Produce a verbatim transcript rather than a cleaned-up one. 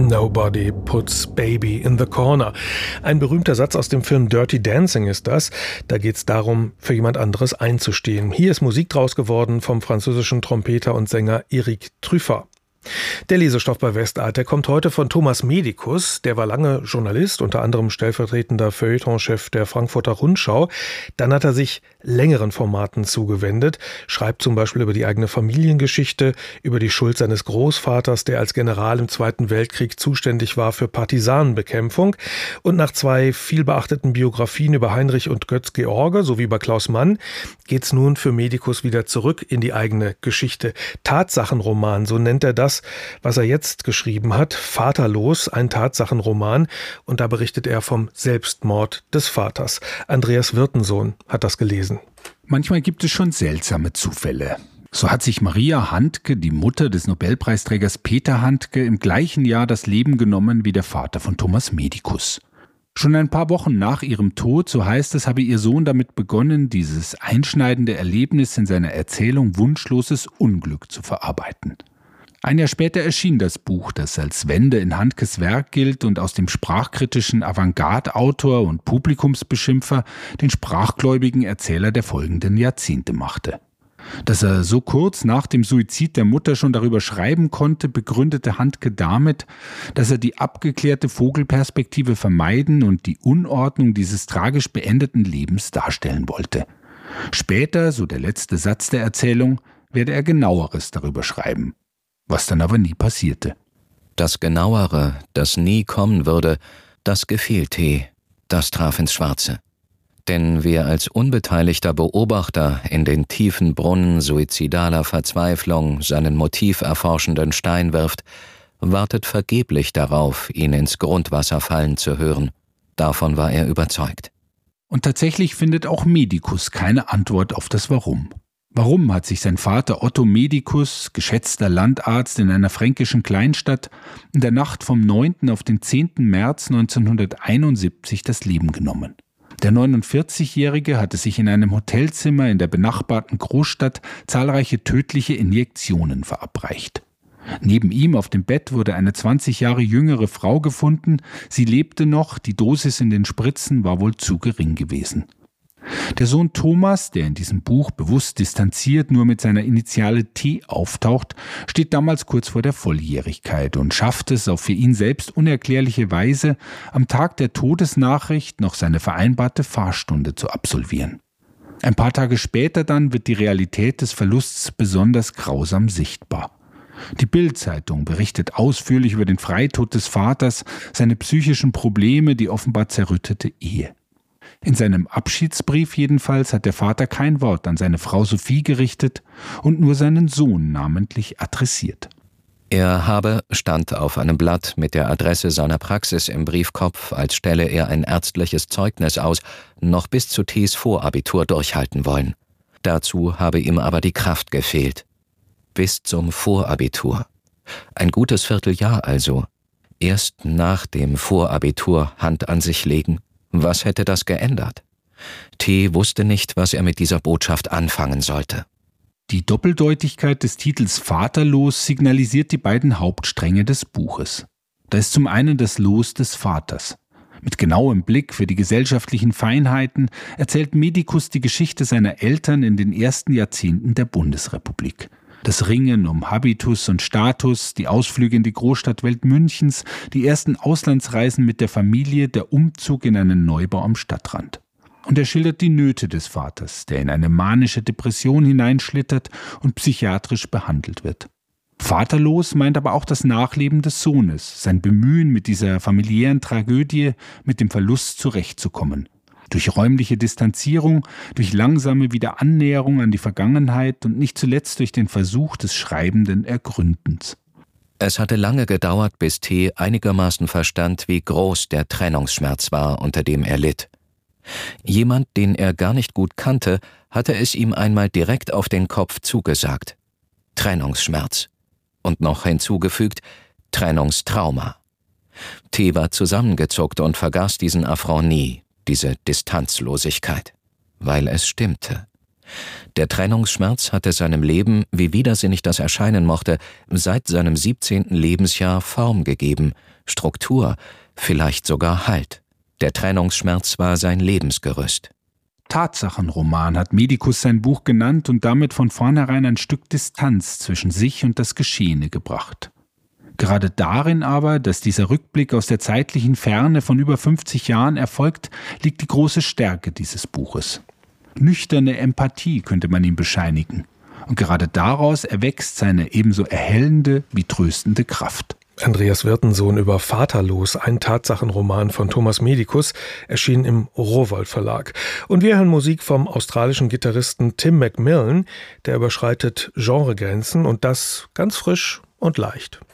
Nobody puts baby in the corner. Ein berühmter Satz aus dem Film Dirty Dancing ist das. Da geht es darum, für jemand anderes einzustehen. Hier ist Musik draus geworden vom französischen Trompeter und Sänger Eric Truffat. Der Lesestoff bei Westart, der kommt heute von Thomas Medikus. Der war lange Journalist, unter anderem stellvertretender Feuilletonchef der Frankfurter Rundschau. Dann hat er sich längeren Formaten zugewendet, schreibt zum Beispiel über die eigene Familiengeschichte, über die Schuld seines Großvaters, der als General im Zweiten Weltkrieg zuständig war für Partisanenbekämpfung. Und nach zwei vielbeachteten Biografien über Heinrich und Götz George sowie über Klaus Mann geht's nun für Medikus wieder zurück in die eigene Geschichte. Tatsachenroman, so nennt er das, was er jetzt geschrieben hat, Vaterlos, ein Tatsachenroman, und da berichtet er vom Selbstmord des Vaters. Andreas Wirtensohn hat das gelesen. Manchmal gibt es schon seltsame Zufälle. So hat sich Maria Handke, die Mutter des Nobelpreisträgers Peter Handke, im gleichen Jahr das Leben genommen wie der Vater von Thomas Medikus. Schon ein paar Wochen nach ihrem Tod, so heißt es, habe ihr Sohn damit begonnen, dieses einschneidende Erlebnis in seiner Erzählung Wunschloses Unglück zu verarbeiten. Ein Jahr später erschien das Buch, das als Wende in Handkes Werk gilt und aus dem sprachkritischen Avantgarde-Autor und Publikumsbeschimpfer den sprachgläubigen Erzähler der folgenden Jahrzehnte machte. Dass er so kurz nach dem Suizid der Mutter schon darüber schreiben konnte, begründete Handke damit, dass er die abgeklärte Vogelperspektive vermeiden und die Unordnung dieses tragisch beendeten Lebens darstellen wollte. Später, so der letzte Satz der Erzählung, werde er Genaueres darüber schreiben. Was dann aber nie passierte. Das Genauere, das nie kommen würde, das gefiel T., das traf ins Schwarze. Denn wer als unbeteiligter Beobachter in den tiefen Brunnen suizidaler Verzweiflung seinen motiverforschenden Stein wirft, wartet vergeblich darauf, ihn ins Grundwasser fallen zu hören. Davon war er überzeugt. Und tatsächlich findet auch Medikus keine Antwort auf das Warum. Warum hat sich sein Vater Otto Medikus, geschätzter Landarzt in einer fränkischen Kleinstadt, in der Nacht vom neunten auf den zehnten März neunzehnhunderteinundsiebzig das Leben genommen? Der neunundvierzigjährige hatte sich in einem Hotelzimmer in der benachbarten Großstadt zahlreiche tödliche Injektionen verabreicht. Neben ihm auf dem Bett wurde eine zwanzig Jahre jüngere Frau gefunden. Sie lebte noch, die Dosis in den Spritzen war wohl zu gering gewesen. Der Sohn Thomas, der in diesem Buch bewusst distanziert nur mit seiner Initiale T auftaucht, steht damals kurz vor der Volljährigkeit und schafft es auf für ihn selbst unerklärliche Weise, am Tag der Todesnachricht noch seine vereinbarte Fahrstunde zu absolvieren. Ein paar Tage später dann wird die Realität des Verlusts besonders grausam sichtbar. Die Bild-Zeitung berichtet ausführlich über den Freitod des Vaters, seine psychischen Probleme, die offenbar zerrüttete Ehe. In seinem Abschiedsbrief jedenfalls hat der Vater kein Wort an seine Frau Sophie gerichtet und nur seinen Sohn namentlich adressiert. Er habe, stand auf einem Blatt mit der Adresse seiner Praxis im Briefkopf, als stelle er ein ärztliches Zeugnis aus, noch bis zu T.s Vorabitur durchhalten wollen. Dazu habe ihm aber die Kraft gefehlt. Bis zum Vorabitur. Ein gutes Vierteljahr also. Erst nach dem Vorabitur Hand an sich legen. Was hätte das geändert? T. wusste nicht, was er mit dieser Botschaft anfangen sollte. Die Doppeldeutigkeit des Titels Vaterlos signalisiert die beiden Hauptstränge des Buches. Da ist zum einen das Los des Vaters. Mit genauem Blick für die gesellschaftlichen Feinheiten erzählt Medikus die Geschichte seiner Eltern in den ersten Jahrzehnten der Bundesrepublik. Das Ringen um Habitus und Status, die Ausflüge in die Großstadtwelt Münchens, die ersten Auslandsreisen mit der Familie, der Umzug in einen Neubau am Stadtrand. Und er schildert die Nöte des Vaters, der in eine manische Depression hineinschlittert und psychiatrisch behandelt wird. Vaterlos meint aber auch das Nachleben des Sohnes, sein Bemühen, mit dieser familiären Tragödie, mit dem Verlust zurechtzukommen. Durch räumliche Distanzierung, durch langsame Wiederannäherung an die Vergangenheit und nicht zuletzt durch den Versuch des schreibenden Ergründens. Es hatte lange gedauert, bis T. einigermaßen verstand, wie groß der Trennungsschmerz war, unter dem er litt. Jemand, den er gar nicht gut kannte, hatte es ihm einmal direkt auf den Kopf zugesagt. Trennungsschmerz. Und noch hinzugefügt, Trennungstrauma. T. war zusammengezuckt und vergaß diesen Affront nie. Diese Distanzlosigkeit, weil es stimmte. Der Trennungsschmerz hatte seinem Leben, wie widersinnig das erscheinen mochte, seit seinem siebzehnten Lebensjahr Form gegeben, Struktur, vielleicht sogar Halt. Der Trennungsschmerz war sein Lebensgerüst. Tatsachenroman hat Medikus sein Buch genannt und damit von vornherein ein Stück Distanz zwischen sich und das Geschehene gebracht. Gerade darin aber, dass dieser Rückblick aus der zeitlichen Ferne von über fünfzig Jahren erfolgt, liegt die große Stärke dieses Buches. Nüchterne Empathie könnte man ihm bescheinigen. Und gerade daraus erwächst seine ebenso erhellende wie tröstende Kraft. Andreas Wirtensohn über Vaterlos, ein Tatsachenroman von Thomas Medikus, erschien im Rowohlt Verlag. Und wir hören Musik vom australischen Gitarristen Tim McMillan, der überschreitet Genregrenzen und das ganz frisch und leicht.